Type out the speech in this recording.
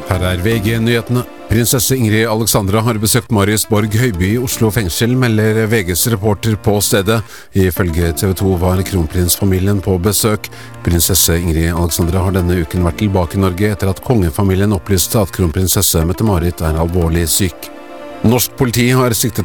Her VG-nyhetene. Prinsesse Ingrid Alexandra har besøkt Marius Borg Høiby i Oslo fengsel, melder VGs reporter på stedet. Ifølge TV 2 var kronprinsfamilien på besøk. Prinsesse Ingrid Alexandra har denne uken vært tilbake i Norge etter at kongefamilien opplyste at kronprinsesse Mette-Marit er alvorlig syk. Norsk politi har siktet